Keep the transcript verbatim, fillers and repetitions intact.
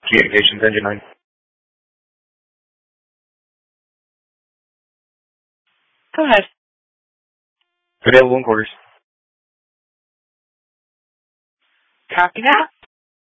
Communications engine nine. Go ahead. Available in quarters. Copy that.